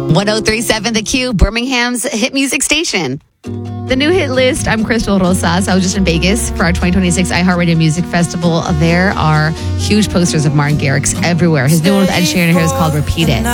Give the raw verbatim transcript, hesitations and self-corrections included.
ten thirty-seven The Q, Birmingham's hit music station. The new hit list. I'm Crystal Rosas. I was just in Vegas for our twenty twenty-six iHeartRadio Music Festival. There are huge posters of Martin Garrix everywhere. His new one with Ed Sheeran here is called Repeat It.